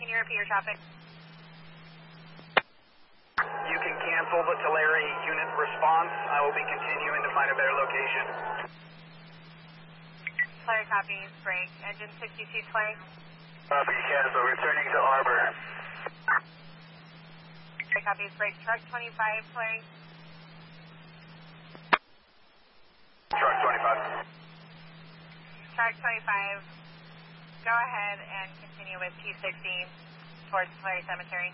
can you repeat your traffic? You can cancel the Tulare unit response. I will be continuing to find a better location. Tulare copies, break. Engine 62 Tulare. Copy, cancel, returning to Arbor. Tulare copies, break. Truck 25 Tulare. Truck 25. Truck 25. Go ahead and continue with T60 towards Tulare Cemetery.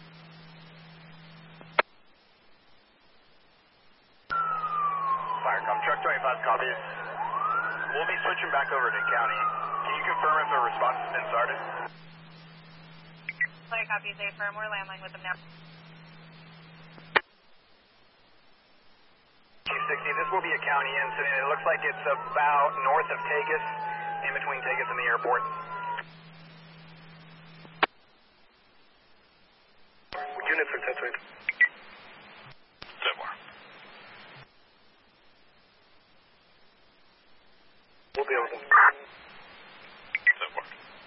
Firecom, truck 25 copies. We'll be switching back over to county. Can you confirm if a response has been started? Tulare copies, A firm. We're landline with them now. T60, this will be a county incident. It looks like it's about north of Tegas, in between Tegas and the airport. Unit for Tetsuit. Zimmer. We'll be over. Zimmer.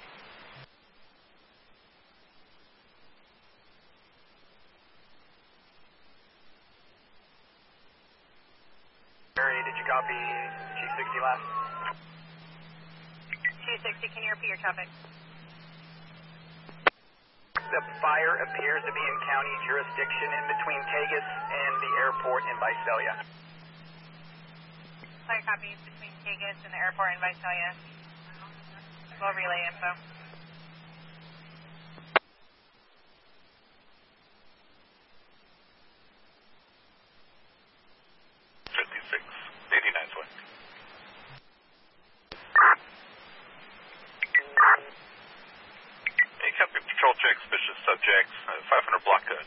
Mary, did you copy G60 last? T60, can you repeat your traffic? The fire appears to be in county jurisdiction in between Tegas and the airport in Visalia. Tulare copies between Tegas and the airport in Visalia. We'll relay info. Copy patrol check, suspicious subjects, 500 block